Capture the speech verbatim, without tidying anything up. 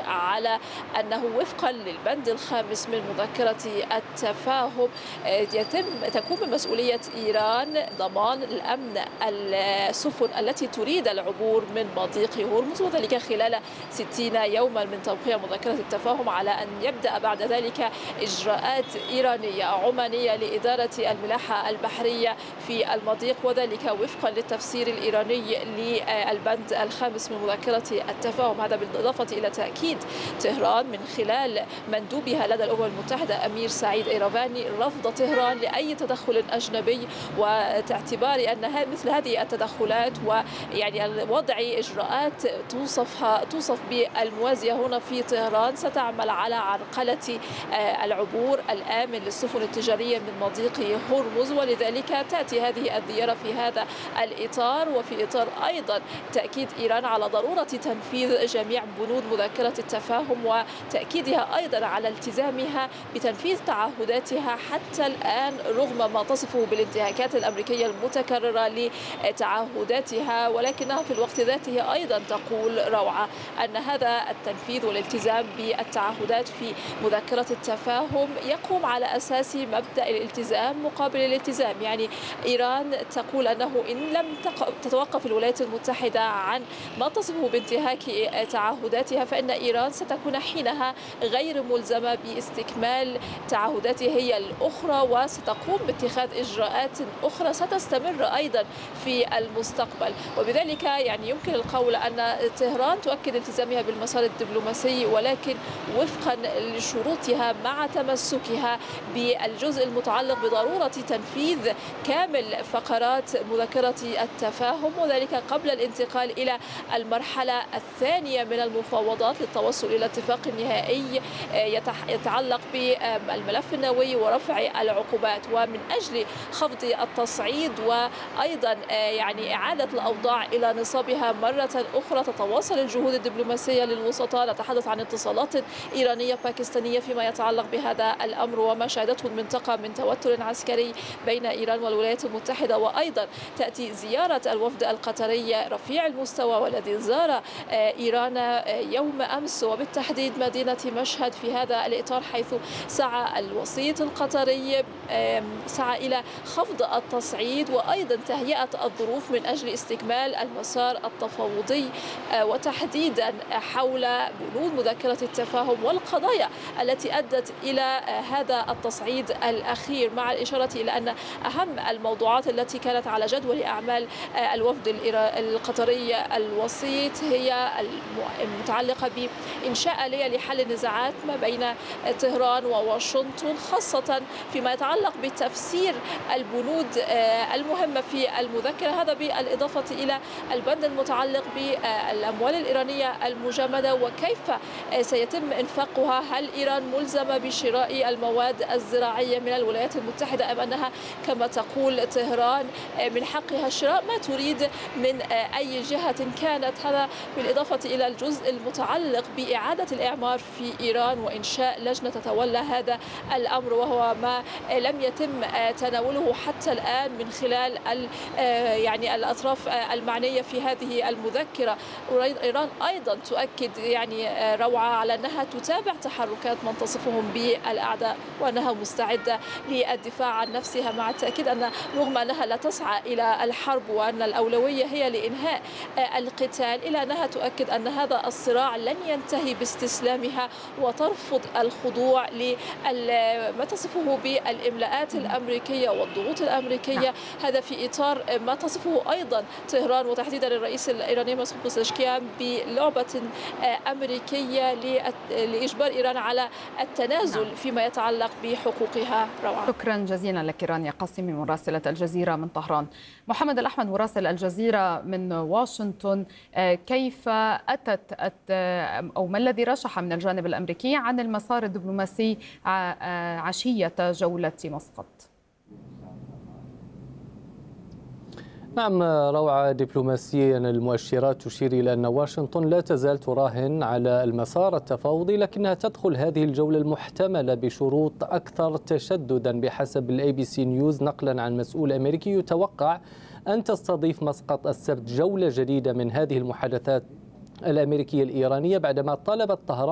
على أنه وفقا للبند الخامس من مذكرة التفاهم يتم تكون من مسؤولية إيران ضمان الأمن السفن التي تريد العبور من مضيق هرمز، وذلك خلال ستين يوما من توقيع مذكرة التفاهم، على أن يبدأ بعد ذلك إجراءات إيرانية عمانية لإدارة الملاحة البحرية في المضيق، وذلك وفقا للتفسير الإيراني للبند الخامس من مذكرة التفاهم. هذا بالإضافة إلى تأكيد طهران من خلال مندوبها لدى الأمم المتحدة أمير سعيد إيرافاني رفض طهران لأي تدخل أجنبي، وتعتبار أن مثل هذه التدخلات ويعني وضع إجراءات توصفها توصف بالموازية هنا في طهران ستعمل على عرقلة العبور الآمن للسفن التجارية من مضيق هرمز، ولذلك تأتي هذه الزيارة في هذا الإطار، وفي إطار أيضا تأكيد إيران على ضرورة تنفيذ جميع بنود مذكرة التفاهم وتأكيدها أيضا على التزامها بتنفيذ تعهداتها حتى الآن رغم ما تصفه بالانتهاكات الأمريكية المتكررة لتعهداتها، ولكنها في الوقت ذاته أيضا تقول روعة أن هذا التنفيذ والالتزام بالتعهدات في مذكرة التفاهم يقوم على أساس مبدأ الالتزام مقابل الالتزام. يعني إيران تقول أنه إن لم تتوقف الولايات المتحدة عن ما تصفه بانتهاك تعهداتها فإن إيران ستكون حينها غير ملزمة باستكمال تعهداتها هي الأخرى، وستقوم باتخاذ إجراءات أخرى ستستمر أيضا في المستقبل. وبذلك يعني يمكن القول أن طهران تؤكد التزامها بالمسار الدبلوماسي، ولكن وفقا لشروطها مع تمسكها بالجزء المتعلق بضرورة تنفيذ كامل فقرات مذكرة التفاهم، وذلك قبل الانتقال إلى المرحلة الثانية من المفاوضات للتوصل إلى اتفاق نهائي يتعلق بالملف النووي ورفع العقوبات. ومن أجل خفض التصعيد وأيضا يعني إعادة الأوضاع إلى نصابها مرة أخرى تتواصل الجهود الدبلوماسية للوسطاء. نتحدث عن اتصالات إيرانية باكستانية فيما يتعلق بهذا الأمر وما شهدته المنطقة من توتر عسكري بين إيران والولايات المتحدة، وأيضا تأتي زيارة الوفد القطري رفيع المستوى والذي زار إيران يوم أمس وبالتحديد مدينة مشهد في هذا الإطار، حيث سعى الوسيط القطري سعى إلى خفض التصعيد وأيضا تهيئة الظروف من أجل استكمال المسار التفاوضي وتحديدا حول بنود مذكرة التفاهم والقضايا التي أدت إلى هذا التصعيد الأخير، مع الإشارة إلى أن أهم الموضوعات التي كانت على جدول أعمال الوفد القطري الوسيط هي المتعلقة بإنشاء آلية لحل النزاعات ما بين طهران وواشنطن، خاصة فيما يتعلق بتفسير البنود المهمة في المذكرة، هذا بالإضافة إلى البند المتعلق بالأموال الإيرانية المجمدة وكيف سيتم إنفاقها. هل إيران ملزمة بشراء المواد الزراعية من الولايات المتحدة أم أنها كما تقول طهران من حقها الشراء ما تريد من أي جهة كانت؟ هذا بالإضافة إلى الجزء المتعلق بإعادة الإعمار في إيران وإنشاء لجنة تتولى هذا الأمر، وهو ما لم يتم تناوله حتى الآن من خلال يعني الأطراف المعنية في هذه المذكرة. إيران أيضا تؤكد يعني روعة على أنها تتابع تحركات من تصفهم بالأعداء وأنها مستعدة للدفاع عن نفسها، مع التأكيد أن رغم أنها لا تسعى إلى الحرب وأن الأولوية هي لإنهاء القتال، إلا أنها تؤكد أن هذا الصراع لن ينتهي باستسلامها وترفض الخضوع لما تصفه بالإملاءات الأمريكية والضغوط الأمريكية. هذا في إطار ما تصفه أيضا طهران وتحديدا الرئيس الإيراني مسعود بوزشكيان بلعبة أمريكية لإجبار إيران على التنازل فيما يتعلق بحقوقها. روعة. شكرا جزيلا لك رانيا قاسمي مراسلة الجزيرة من طهران. محمد الأحمد مراسل الجزيرة من واشنطن، كيف أتت أو ما الذي رشح من الجانب الأمريكي عن المسار الدبلوماسي عشية جولة مسقط؟ نعم روعة، دبلوماسيا المؤشرات تشير إلى أن واشنطن لا تزال تراهن على المسار التفاوضي، لكنها تدخل هذه الجولة المحتملة بشروط أكثر تشددا بحسب الاي بي سي نيوز نقلا عن مسؤول أمريكي. يتوقع أن تستضيف مسقط السبت جولة جديدة من هذه المحادثات الأمريكية الإيرانية بعدما طلبت طهران